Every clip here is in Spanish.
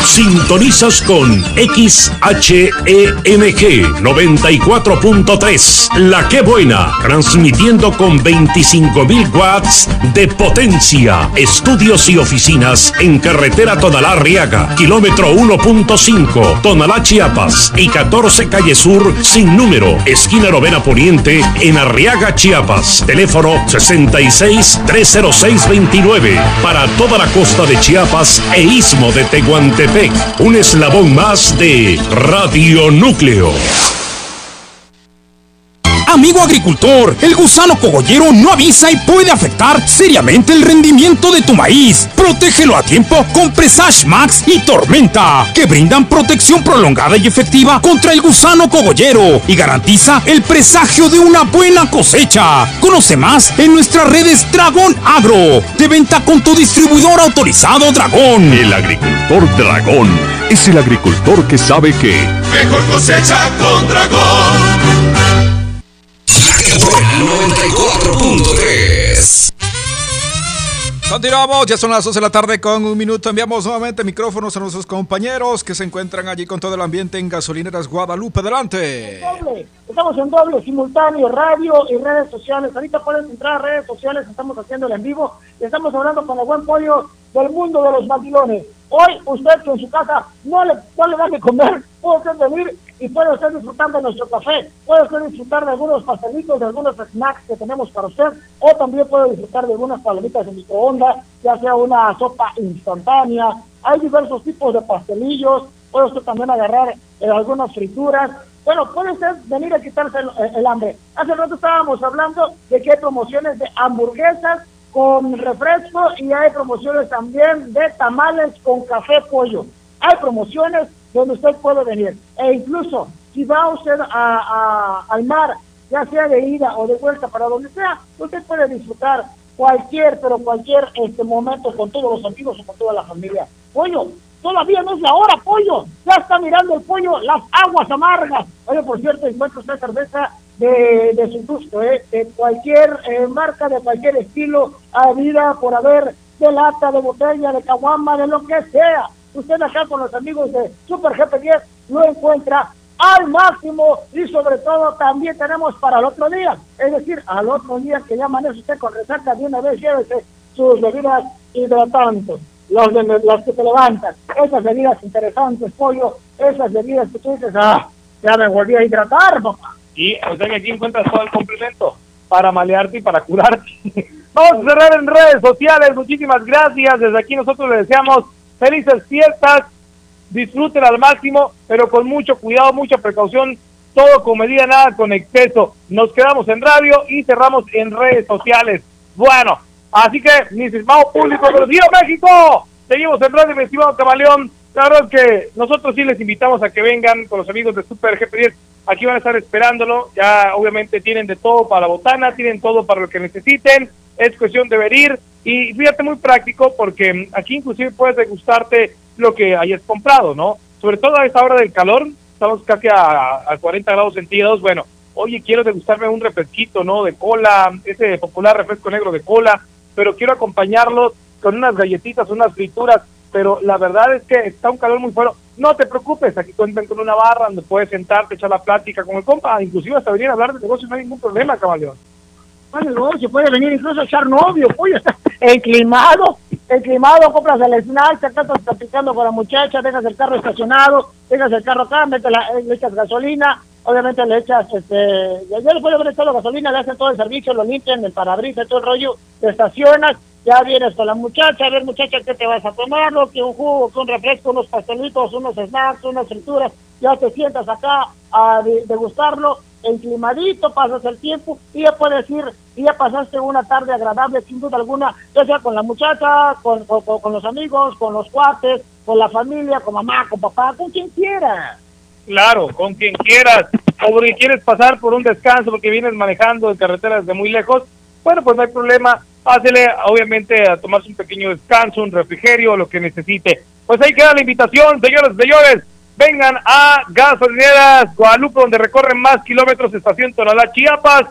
Sintonizas con XHEMG 94.3, La Que Buena, transmitiendo con 25.000 watts de potencia. Estudios y oficinas en carretera Tonalá-Arriaga, kilómetro 1.5, Tonalá, Chiapas, y 14 Calle Sur, sin número, esquina Novena Poniente, en Arriaga, Chiapas. Teléfono 66-306-29, para toda la costa de Chiapas e istmo de Tehuantepec. Un eslabón más de Radio Núcleo. Amigo agricultor, el gusano cogollero no avisa y puede afectar seriamente el rendimiento de tu maíz. Protégelo a tiempo con Presage Max y Tormenta, que brindan protección prolongada y efectiva contra el gusano cogollero y garantiza el presagio de una buena cosecha. Conoce más en nuestras redes Dragón Agro, de venta con tu distribuidor autorizado Dragón. El agricultor Dragón es el agricultor que sabe que mejor cosecha con Dragón. 94.3. Continuamos, ya son las 12 de la tarde con un minuto. Enviamos nuevamente micrófonos a nuestros compañeros que se encuentran allí con todo el ambiente en Gasolineras Guadalupe. Adelante. Estamos en doble, simultáneo, radio y redes sociales. Ahorita pueden entrar a redes sociales, estamos haciendo el en vivo y estamos hablando con el buen pollo del mundo de los mandilones. Hoy usted que en su casa no le da de comer, puede usted venir y puede usted disfrutar de nuestro café, puede usted disfrutar de algunos pastelitos, de algunos snacks que tenemos para usted, o también puede disfrutar de algunas palomitas de microondas, ya sea una sopa instantánea. Hay diversos tipos de pastelillos, puede usted también agarrar algunas frituras. Bueno, puede usted venir a quitarse el hambre. Hace rato estábamos hablando de que hay promociones de hamburguesas con refresco y hay promociones también de tamales con café pollo. Hay promociones donde usted puede venir. E incluso, si va usted al mar, ya sea de ida o de vuelta, para donde sea, usted puede disfrutar cualquier momento con todos los amigos o con toda la familia. Pollo, todavía no es la hora, pollo. Ya está mirando el pollo las aguas amargas. Oye, por cierto, encuentra usted cerveza de su gusto, de cualquier marca, de cualquier estilo, habida por haber, de lata, de botella, de caguama, de lo que sea. Usted acá con los amigos de Super GP10 lo encuentra al máximo, y sobre todo también tenemos para el otro día, es decir, al otro día que ya amanece usted con resaca, de una vez llévese sus bebidas hidratantes, las que te levantan, esas bebidas interesantes, pollo, esas bebidas que tú dices, ya me volví a hidratar, papá. Y o sea que aquí encuentras todo el complemento para malearte y para curarte. Vamos a cerrar en redes sociales. Muchísimas gracias. Desde aquí nosotros les deseamos felices fiestas. Disfruten al máximo, pero con mucho cuidado, mucha precaución. Todo con medida, nada con exceso. Nos quedamos en radio y cerramos en redes sociales. Bueno, así que, mis estimados públicos de ¡Viva México! Seguimos en radio, mi estimado Camaleón. La verdad es que nosotros sí les invitamos a que vengan con los amigos de Super GP10. Aquí van a estar esperándolo. Ya obviamente tienen de todo para la botana, tienen todo para lo que necesiten. Es cuestión de venir. Y fíjate, muy práctico, porque aquí inclusive puedes degustarte lo que hayas comprado, ¿no? Sobre todo a esta hora del calor, estamos casi a 40 grados centígrados. Bueno, oye, quiero degustarme un refresquito, ¿no? De cola, ese popular refresco negro de cola, pero quiero acompañarlo con unas galletitas, unas frituras. Pero la verdad es que está un calor muy fuerte. No te preocupes, aquí cuentan con una barra donde puedes sentarte, echar la plática con el compa, inclusive hasta venir a hablar de negocio, no hay ningún problema, Camaleón. Bueno, luego se puede venir incluso a echar novio, pollo, está enclimado, compras el snack, acá estás platicando con la muchacha, dejas el carro estacionado, dejas el carro acá, le echas gasolina, obviamente le echas, ya le puede haber echado gasolina, le hacen todo el servicio, lo limpian, el parabrisas, todo el rollo, te estacionas, ya vienes con la muchacha, a ver muchacha, ¿qué te vas a tomar? Que un jugo, que un refresco, unos pastelitos, unos snacks, unas frituras, ya te sientas acá a degustarlo, enclimadito, pasas el tiempo y ya puedes ir, y ya pasaste una tarde agradable sin duda alguna, ya sea con la muchacha, con los amigos, con los cuates, con la familia, con mamá, con papá, con quien quiera. Claro, con quien quieras, o porque quieres pasar por un descanso porque vienes manejando en carreteras de muy lejos, bueno, pues no hay problema, pásele obviamente a tomarse un pequeño descanso, un refrigerio, lo que necesite. Pues ahí queda la invitación, señores y señores, vengan a Gasolineras Guadalupe, donde recorren más kilómetros, estación Tonalá, Chiapas,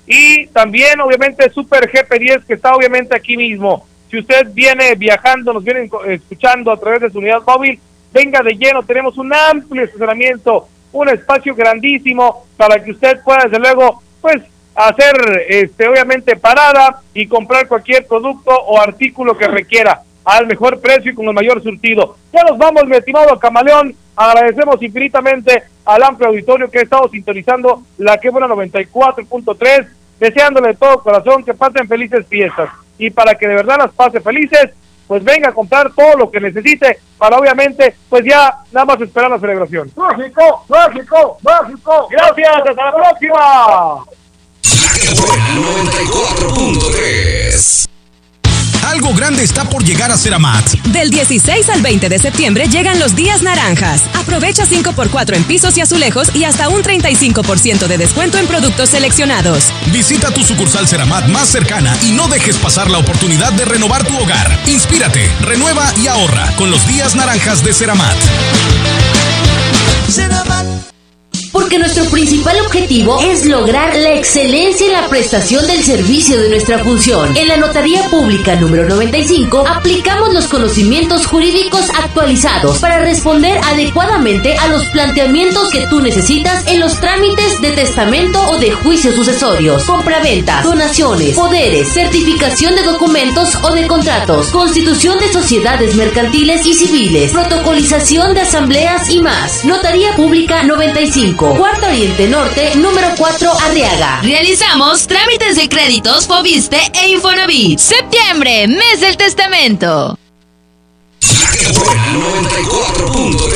y también obviamente Super GP10, que está obviamente aquí mismo. Si usted viene viajando, nos viene escuchando a través de su unidad móvil, venga de lleno, tenemos un amplio estacionamiento, un espacio grandísimo para que usted pueda desde luego pues hacer obviamente parada y comprar cualquier producto o artículo que requiera al mejor precio y con el mayor surtido. Ya nos vamos, mi estimado Camaleón. Agradecemos infinitamente al amplio auditorio que ha estado sintonizando la Que Buena 94.3, deseándole de todo corazón que pasen felices fiestas, y para que de verdad las pase felices, pues venga a comprar todo lo que necesite para obviamente pues ya nada más esperar la celebración. ¡Mágico, mágico, mágico! Gracias, hasta la próxima. 94.3. Algo grande está por llegar a Ceramat. Del 16 al 20 de septiembre llegan los días naranjas. Aprovecha 5x4 en pisos y azulejos y hasta un 35% de descuento en productos seleccionados. Visita tu sucursal Ceramat más cercana y no dejes pasar la oportunidad de renovar tu hogar. Inspírate, renueva y ahorra con los días naranjas de Ceramat. Porque nuestro principal objetivo es lograr la excelencia en la prestación del servicio de nuestra función. En la Notaría Pública número 95 aplicamos los conocimientos jurídicos actualizados para responder adecuadamente a los planteamientos que tú necesitas en los trámites de testamento o de juicios sucesorios, compraventas, donaciones, poderes, certificación de documentos o de contratos, constitución de sociedades mercantiles y civiles, protocolización de asambleas y más. Notaría Pública 95. Cuarto Oriente Norte, número 4, Arriaga. Realizamos trámites de créditos, Foviste e Infonavit. Septiembre, mes del testamento. 94.3.